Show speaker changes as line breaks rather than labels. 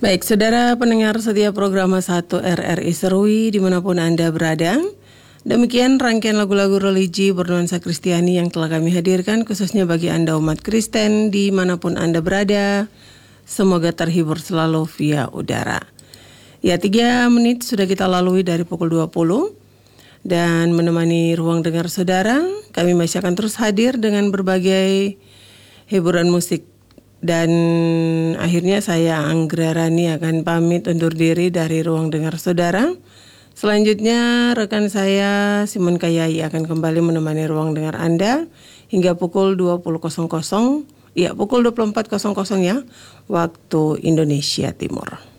Baik, saudara pendengar setia program 1 RRI Serui dimanapun Anda berada. Demikian rangkaian lagu-lagu religi bernuansa Kristiani yang telah kami hadirkan khususnya bagi Anda umat Kristen dimanapun Anda berada. Semoga terhibur selalu via udara. Ya, 3 menit sudah kita lalui dari pukul 20 dan menemani ruang dengar saudara, kami masih akan terus hadir dengan berbagai hiburan musik. Dan akhirnya saya Anggra Rani akan pamit undur diri dari ruang dengar saudara. Selanjutnya rekan saya Simon Kayai akan kembali menemani ruang dengar Anda hingga pukul 20.00, ya pukul 24.00 ya, waktu Indonesia Timur.